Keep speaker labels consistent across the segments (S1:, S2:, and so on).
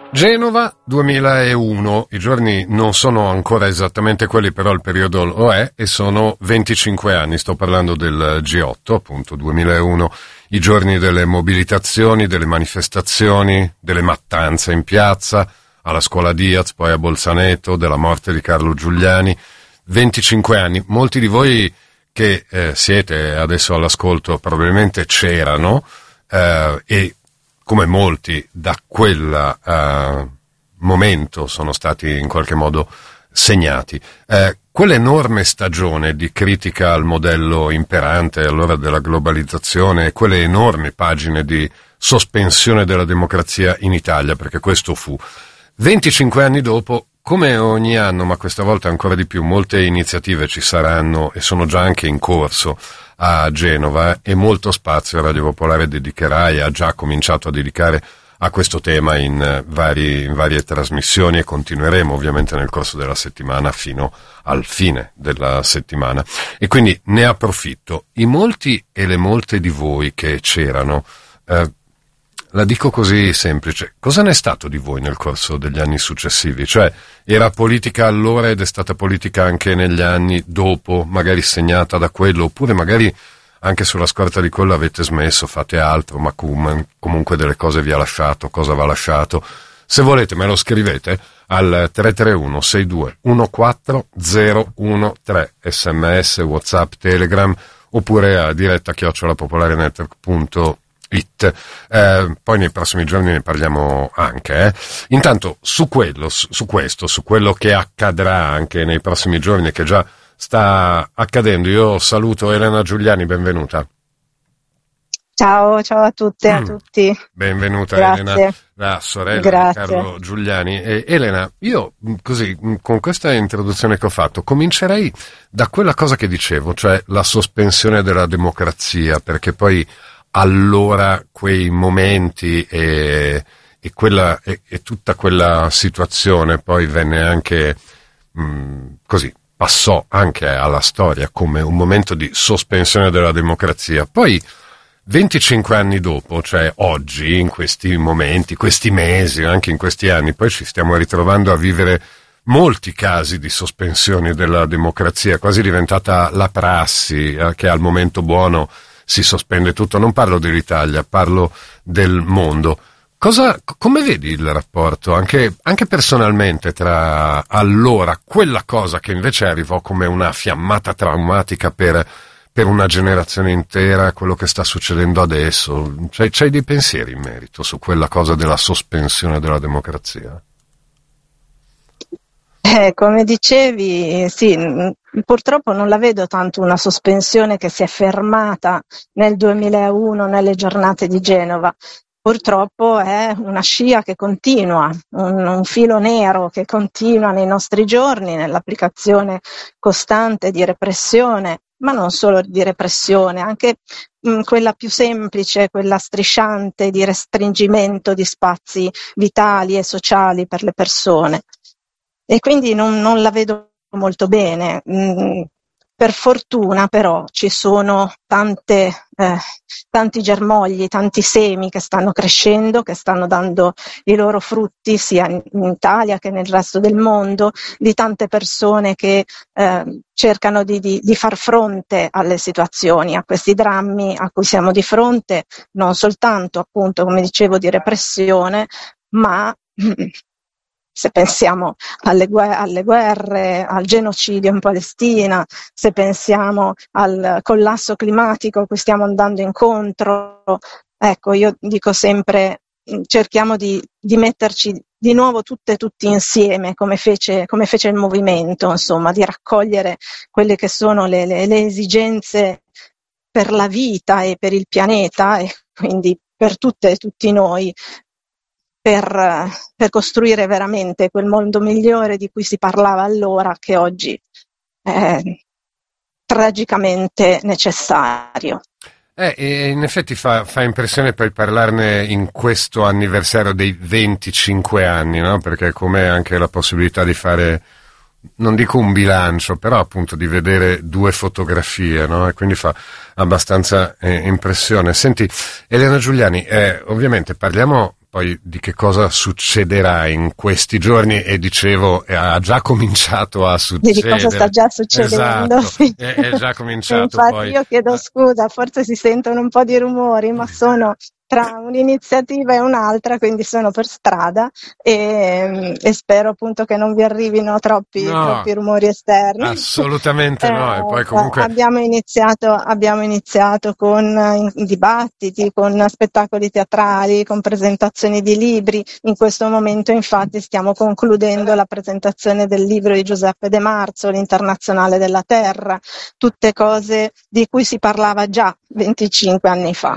S1: Genova 2001, i giorni non sono ancora esattamente quelli, però il periodo lo è, e sono 25 anni, sto parlando del G8, appunto 2001, i giorni delle mobilitazioni, delle manifestazioni, delle mattanze in piazza, alla scuola Diaz, poi a Bolzaneto, della morte di Carlo Giuliani, 25 anni, molti di voi che siete adesso all'ascolto probabilmente c'erano, e come molti da quel momento sono stati in qualche modo segnati. Quell'enorme stagione di critica al modello imperante allora della globalizzazione, quelle enormi pagine di sospensione della democrazia in Italia, perché questo fu. 25 anni dopo, come ogni anno, ma questa volta ancora di più, molte iniziative ci saranno e sono già anche in corso a Genova, e molto spazio Radio Popolare dedicherà e ha già cominciato a dedicare a questo tema in varie trasmissioni, e continueremo ovviamente nel corso della settimana fino al fine della settimana. E quindi ne approfitto. I molti e le molte di voi che c'erano, la dico così semplice, cosa ne è stato di voi nel corso degli anni successivi? Cioè, era politica allora ed è stata politica anche negli anni dopo, magari segnata da quello, oppure magari anche sulla scorta di quello avete smesso, fate altro, ma comunque delle cose vi ha lasciato, cosa va lasciato? Se volete me lo scrivete al 331 62 14 013, sms, whatsapp, telegram, oppure a diretta@popolarenetwork.it. Poi nei prossimi giorni ne parliamo anche. Intanto su quello che accadrà anche nei prossimi giorni, che già sta accadendo, io saluto Elena Giuliani, benvenuta.
S2: Ciao a tutte e a tutti.
S1: Benvenuta.
S2: Grazie.
S1: Elena, la sorella
S2: Grazie.
S1: di Carlo Giuliani. Elena, io così, con questa introduzione che ho fatto, comincerei da quella cosa che dicevo, cioè la sospensione della democrazia, perché poi allora quei momenti e tutta quella situazione poi venne anche così, passò anche alla storia come un momento di sospensione della democrazia. Poi 25 anni dopo, cioè oggi, in questi momenti, questi mesi, anche in questi anni, poi ci stiamo ritrovando a vivere molti casi di sospensione della democrazia, quasi diventata la prassi, che al momento buono si sospende tutto. Non parlo dell'Italia, parlo del mondo. Come vedi il rapporto, anche personalmente, tra allora quella cosa che invece arrivò come una fiammata traumatica per una generazione intera, quello che sta succedendo adesso? C'hai dei pensieri in merito su quella cosa della sospensione della democrazia?
S2: Come dicevi, sì, purtroppo non la vedo tanto una sospensione che si è fermata nel 2001 nelle giornate di Genova. Purtroppo è una scia che continua, un filo nero che continua nei nostri giorni, nell'applicazione costante di repressione, ma non solo di repressione, anche quella più semplice, quella strisciante di restringimento di spazi vitali e sociali per le persone. E quindi non la vedo molto bene. Per fortuna però ci sono tanti germogli, tanti semi che stanno crescendo, che stanno dando i loro frutti sia in Italia che nel resto del mondo, di tante persone che cercano di far fronte alle situazioni, a questi drammi a cui siamo di fronte, non soltanto appunto, come dicevo, di repressione, ma se pensiamo alle guerre, al genocidio in Palestina, se pensiamo al collasso climatico a cui stiamo andando incontro, ecco, io dico sempre, cerchiamo di metterci di nuovo tutti insieme, come fece il movimento, insomma, di raccogliere quelle che sono le esigenze per la vita e per il pianeta, e quindi per tutte e tutti noi, per costruire veramente quel mondo migliore di cui si parlava allora, che oggi è tragicamente necessario.
S1: E in effetti fa impressione poi parlarne in questo anniversario dei 25 anni, no? Perché come anche la possibilità di fare, non dico un bilancio, però appunto di vedere due fotografie, no? E quindi fa abbastanza impressione. Senti, Elena Giuliani, ovviamente parliamo poi di che cosa succederà in questi giorni, e dicevo, ha già cominciato a
S2: Di cosa sta
S1: succedere.
S2: già succedendo.
S1: Esatto,
S2: Sì.
S1: è già
S2: E
S1: cominciato
S2: infatti
S1: poi.
S2: io chiedo scusa, forse si sentono un po' di rumori, ma sono tra un'iniziativa e un'altra, quindi sono per strada e spero appunto che non vi arrivino troppi
S1: No,
S2: rumori esterni.
S1: assolutamente no, e poi comunque
S2: Abbiamo iniziato con dibattiti, con spettacoli teatrali, con presentazioni di libri. In questo momento infatti stiamo concludendo la presentazione del libro di Giuseppe De Marzo, L'Internazionale della Terra, tutte cose di cui si parlava già 25 anni fa.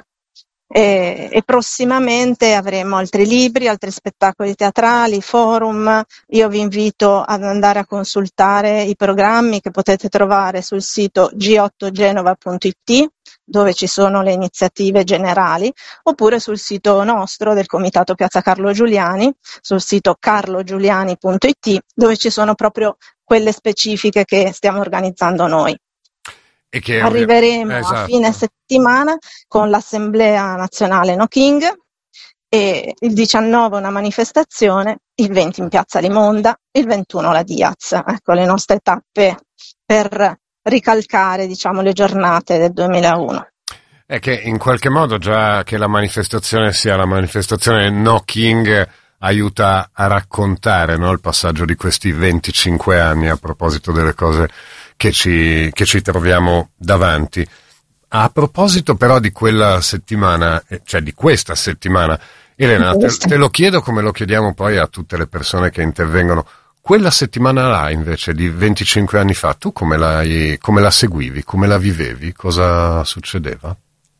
S2: E prossimamente avremo altri libri, altri spettacoli teatrali, forum. Io vi invito ad andare a consultare i programmi che potete trovare sul sito g8genova.it, dove ci sono le iniziative generali, oppure sul sito nostro del Comitato Piazza Carlo Giuliani, sul sito carlogiuliani.it, dove ci sono proprio quelle specifiche che stiamo organizzando noi.
S1: e che
S2: Arriveremo a
S1: esatto.
S2: fine settimana con l'Assemblea Nazionale No King, e il 19 una manifestazione, il 20 in Piazza Limonda, il 21 la Diaz. Ecco le nostre tappe per ricalcare, diciamo, le giornate del 2001.
S1: È che in qualche modo già che la manifestazione sia la manifestazione No King aiuta a raccontare, no, il passaggio di questi 25 anni a proposito delle cose che ci troviamo davanti. A proposito però di quella settimana, cioè di questa settimana, Elena, te lo chiedo come lo chiediamo poi a tutte le persone che intervengono. Quella settimana là, invece, di 25 anni fa, tu come la seguivi, come la vivevi, cosa succedeva?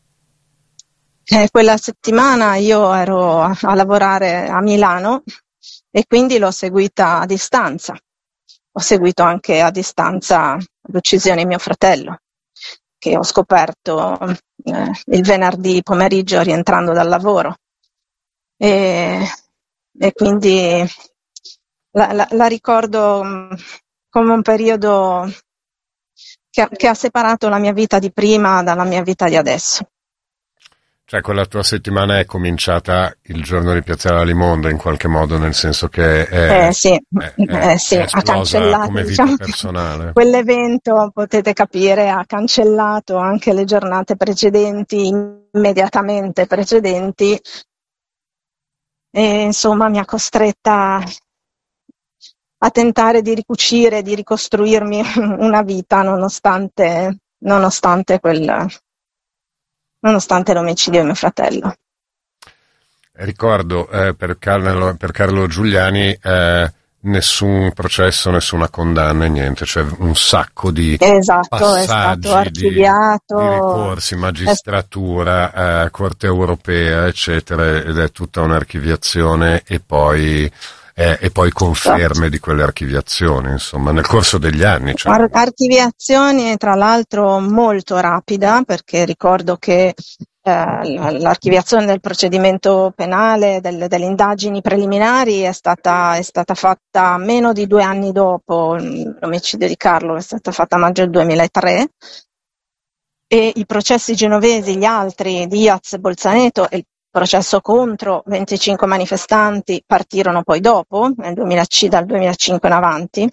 S2: Quella settimana io ero a lavorare a Milano e quindi l'ho seguita a distanza. Ho seguito anche a distanza l'uccisione di mio fratello, che ho scoperto il venerdì pomeriggio rientrando dal lavoro. E quindi la ricordo come un periodo che ha separato la mia vita di prima dalla mia vita di adesso.
S1: Cioè, quella tua settimana è cominciata il giorno di Piazzale Limonda, in qualche modo, nel senso che è
S2: ha cancellato,
S1: come vita
S2: diciamo,
S1: personale.
S2: Quell'evento, potete capire, ha cancellato anche le giornate precedenti, immediatamente precedenti, e insomma mi ha costretta a tentare di ricucire, di ricostruirmi una vita nonostante l'omicidio di mio fratello.
S1: Ricordo per Carlo Giuliani nessun processo, nessuna condanna, niente, cioè un sacco di passaggi, di ricorsi, magistratura, Corte Europea, eccetera, ed è tutta un'archiviazione e poi conferme di quelle archiviazioni, insomma, nel corso degli anni. Cioè.
S2: Archiviazioni, tra l'altro, molto rapida, perché ricordo che l'archiviazione del procedimento penale, delle indagini preliminari è stata fatta meno di 2 anni dopo l'omicidio di Carlo, è stata fatta a maggio del 2003, e i processi genovesi, gli altri, Diaz, Bolzaneto e il processo contro 25 manifestanti partirono poi dopo, dal 2005 in avanti,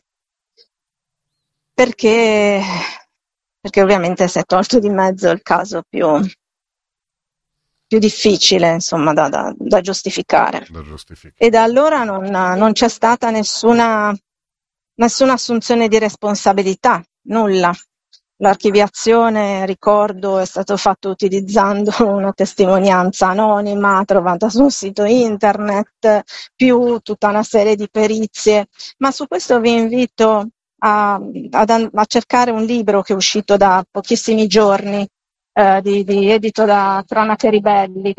S2: perché ovviamente si è tolto di mezzo il caso più difficile, insomma, da giustificare. E da allora non c'è stata nessuna assunzione di responsabilità, nulla. L'archiviazione, ricordo, è stato fatto utilizzando una testimonianza anonima trovata su un sito internet, più tutta una serie di perizie, ma su questo vi invito a cercare un libro che è uscito da pochissimi giorni, edito da Cronache Ribelli,